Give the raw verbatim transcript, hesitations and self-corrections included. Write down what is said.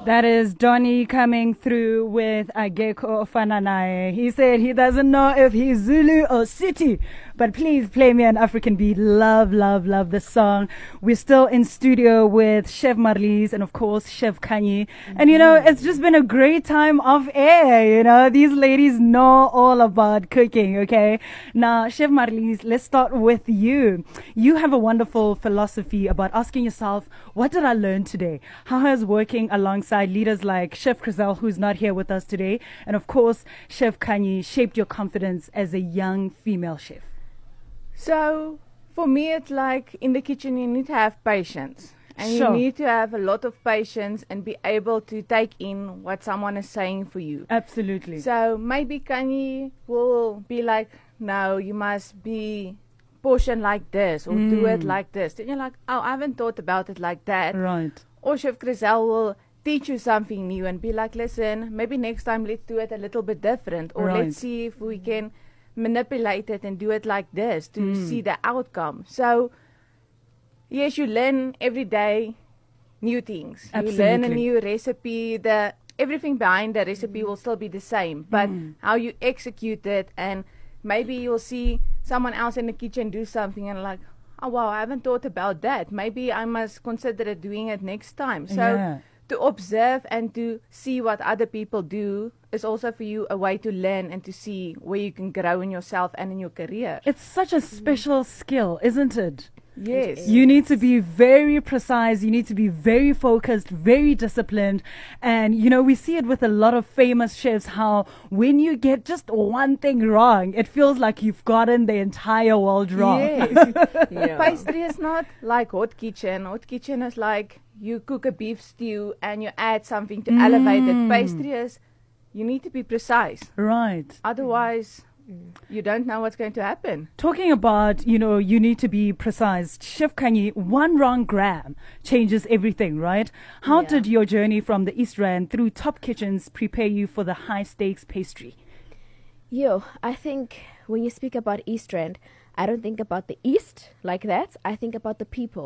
That is Donny coming through with Ageko Fananaye. He said he doesn't know if he's Zulu or City, but please play me an African beat. Love, love, love the song. We're still in studio with Chef Marlies and of course Chef Khanyi. Mm-hmm. And you know, it's just been a great time off air. You know, these ladies know all about cooking, okay? Now, Chef Marlies, let's start with you. You have a wonderful philosophy about asking yourself, what did I learn today? How has working alongside leaders like Chef Chriselle, who's not here with us today, and of course Chef Khanyi, shaped your confidence as a young female chef? So for me, it's like in the kitchen you need to have patience, and Sure. you need to have a lot of patience and be able to take in what someone is saying for you. Absolutely. So maybe Khanyi will be like, no, you must be portion like this or Mm. do it like this. Then you're like, oh, I haven't thought about it like that. Right. Or Chef Chriselle will teach you something new and be like, listen, maybe next time let's do it a little bit different, or Right. let's see if we can manipulate it and do it like this to Mm. see the outcome. So yes, you learn every day new things. You learn a Absolutely. new recipe. The everything behind the recipe will still be the same, but Mm. how you execute it, and maybe you'll see someone else in the kitchen do something and like, oh wow, I haven't thought about that. Maybe I must consider it doing it next time. So Yeah. to observe and to see what other people do is also for you a way to learn and to see where you can grow in yourself and in your career. It's such a special skill, isn't it? Yes. You need to be very precise. You need to be very focused, very disciplined. And, you know, we see it with a lot of famous chefs, how when you get just one thing wrong, it feels like you've gotten the entire world wrong. Yes. Yeah. Pastry is not like hot kitchen. Hot kitchen is like you cook a beef stew and you add something to elevate it. Mm. Pastry is, you need to be precise. Right. Otherwise, you don't know what's going to happen. Talking about, you know, you need to be precise. Chef Khanyi, one wrong gram changes everything, right? How Yeah. did your journey from the East Rand through top kitchens prepare you for the high stakes pastry? Yo, I think when you speak about East Rand, I don't think about the East like that. I think about the people.